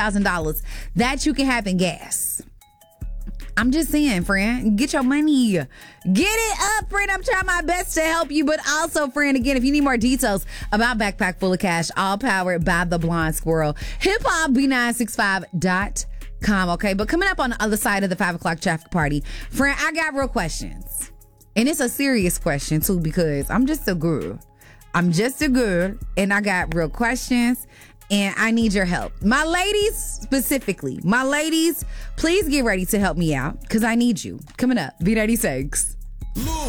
$2,000 that you can have in gas. I'm just saying, friend, get your money. Get it up, friend. I'm trying my best to help you. But also, friend, again, if you need more details about Backpack Full of Cash, all powered by the Blonde Squirrel, hiphopb965.com. Okay, but coming up on the other side of the 5 o'clock traffic party, friend, I got real questions. And it's a serious question, too, because I'm just a girl. And I got real questions. And I need your help. My ladies, specifically. My ladies, please get ready to help me out because I need you. Coming up, V96.